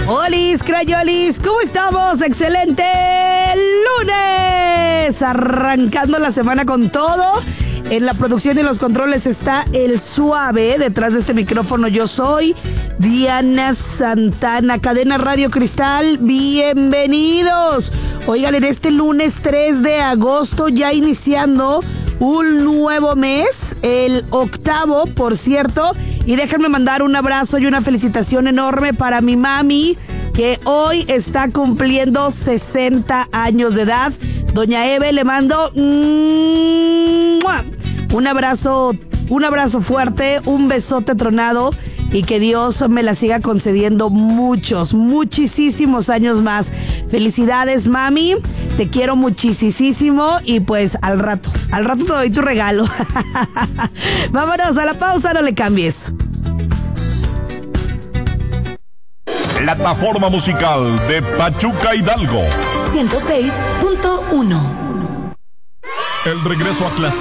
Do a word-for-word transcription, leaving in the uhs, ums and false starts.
Olis, crayolis, ¿cómo estamos? ¡Excelente lunes! Arrancando la semana con todo. En la producción y los controles está el Suave. Detrás de este micrófono yo soy Diana Santana. Cadena Radio Cristal, bienvenidos. Oigan, en este lunes tres de agosto, ya iniciando un nuevo mes, el octavo, por cierto. Y déjenme mandar un abrazo y una felicitación enorme para mi mami, que hoy está cumpliendo sesenta años de edad. Doña Eve, le mando ¡mua! un abrazo, un abrazo fuerte, un besote tronado, y que Dios me la siga concediendo muchos, muchísimos años más. Felicidades, mami, te quiero muchísimo, y pues al rato, al rato te doy tu regalo. Vámonos a la pausa, no le cambies. Plataforma musical de Pachuca Hidalgo ciento seis punto uno. El regreso a clase.